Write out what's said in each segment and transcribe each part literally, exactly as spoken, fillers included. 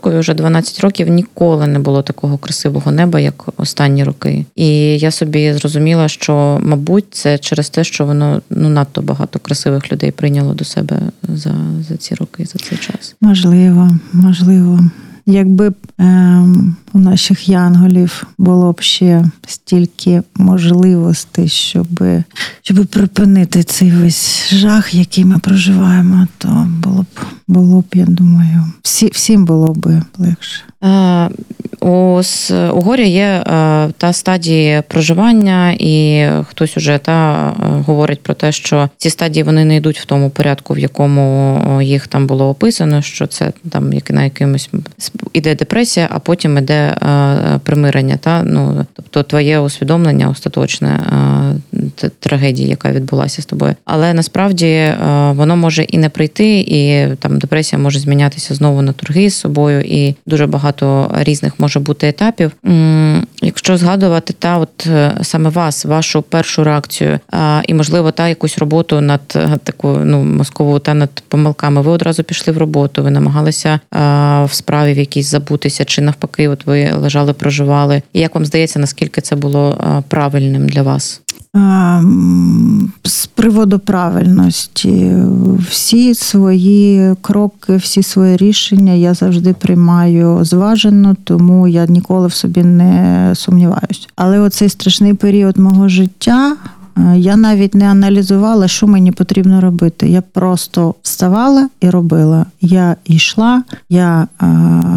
дочкою вже дванадцять років ніколи не було такого красивого неба, як останні роки. І я собі зрозуміла, що, мабуть, це через те, що воно ну надто багато красивих людей прийняло до себе за, за ці роки, за цей час. Можливо, можливо. Якби е, у наших янголів було б ще стільки можливостей, щоб, щоб припинити цей весь жах, який ми проживаємо, то було б, було б, я думаю, всі, всім було б легше. Е, у, у горі є е, та стадії проживання, і хтось уже та говорить про те, що ці стадії вони не йдуть в тому порядку, в якому їх там було описано, що це там як на якимось іде депресія, а потім іде е, примирення. Та? Ну, тобто твоє усвідомлення остаточне е, трагедії, яка відбулася з тобою. Але насправді е, воно може і не прийти, і там депресія може змінятися знову на торги з собою, і дуже багато різних може бути етапів. Якщо згадувати та от саме вас, вашу першу реакцію, е, і, можливо, та якусь роботу над таку, ну, мозкову та над помилками, ви одразу пішли в роботу, ви намагалися е, в справі в якійсь забутися, чи навпаки, от ви лежали, проживали. І як вам здається, наскільки це було правильним для вас? З приводу правильності, всі свої кроки, всі свої рішення я завжди приймаю зважено, тому я ніколи в собі не сумніваюся. Але оцей страшний період мого життя, я навіть не аналізувала, що мені потрібно робити. Я просто вставала і робила. Я йшла, я а,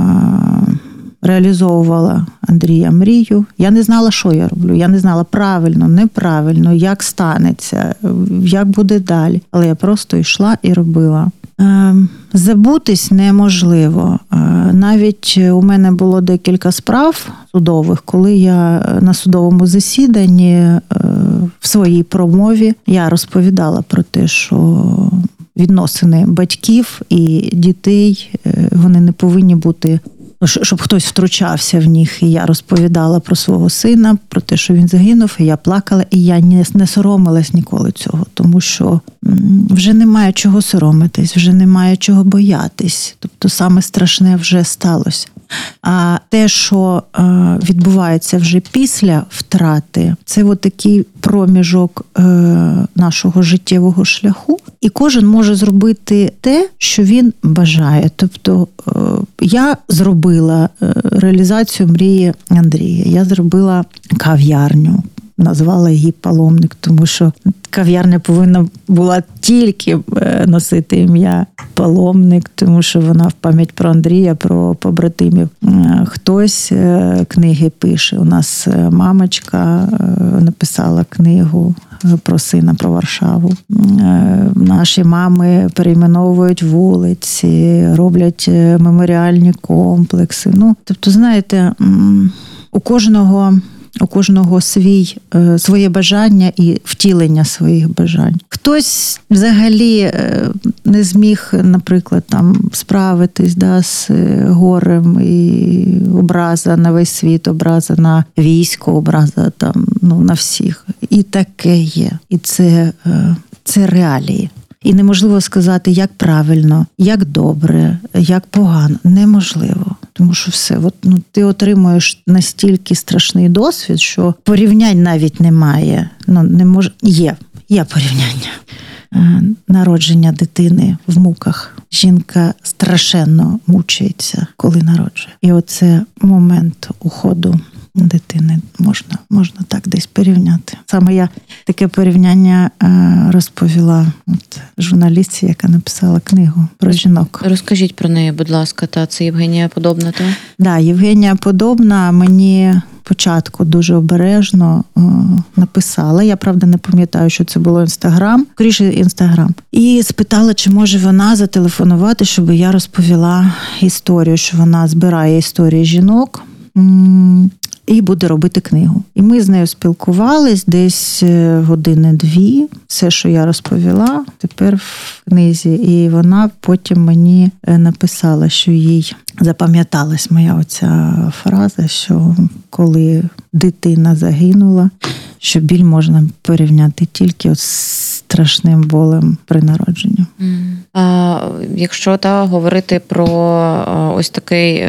реалізовувала Андрія мрію. Я не знала, що я роблю. Я не знала правильно, неправильно, як станеться, як буде далі. Але я просто йшла і робила. Забутись неможливо. Навіть у мене було декілька справ судових, коли я на судовому засіданні в своїй промові я розповідала про те, що відносини батьків і дітей, вони не повинні бути, щоб хтось втручався в них. І я розповідала про свого сина, про те, що він загинув, і я плакала, і я не, не соромилась ніколи цього, тому що вже немає чого соромитись, вже немає чого боятись. Тобто саме страшне вже сталося. А те, що е, відбувається вже після втрати, це от такий проміжок е, нашого життєвого шляху. І кожен може зробити те, що він бажає. Тобто е, я зробила е, реалізацію мрії Андрія. Я зробила кав'ярню. Назвала її «Паломник», тому що кав'ярня повинна була тільки носити ім'я «Паломник», тому що вона в пам'ять про Андрія, про побратимів. Хтось книги пише. У нас мамочка написала книгу про сина, про Варшаву. Наші мами перейменовують вулиці, роблять меморіальні комплекси. Ну, тобто, знаєте, у кожного... У кожного свій, своє бажання і втілення своїх бажань. Хтось взагалі не зміг, наприклад, там справитись да, з горем, і образа на весь світ, образа на військо, образа там, ну, на всіх. І таке є. І це, це реалії. І неможливо сказати, як правильно, як добре, як погано. Неможливо. Тому що все, от, ну, ти отримуєш настільки страшний досвід, що порівнянь навіть немає. Ну, не мож... Є, є порівняння. Народження дитини в муках. Жінка страшенно мучається, коли народжує. І оце момент уходу дитини можна, можна так десь порівняти. Саме я таке порівняння розповіла от журналістці, яка написала книгу про жінок. Розкажіть про неї, будь ласка, та це Євгенія Подобна, та? Да, Євгенія Подобна мені спочатку дуже обережно е, написала. Я, правда, не пам'ятаю, що це було Інстаграм. Скоріше, Інстаграм. І спитала, чи може вона зателефонувати, щоб я розповіла історію, що вона збирає історії жінок і буде робити книгу. І ми з нею спілкувались десь години-дві. Все, що я розповіла, тепер в книзі. І вона потім мені написала, що їй запам'яталась моя оця фраза, що коли дитина загинула, що біль можна порівняти тільки з страшним болем при народженні. Mm. А, якщо та говорити про ось такий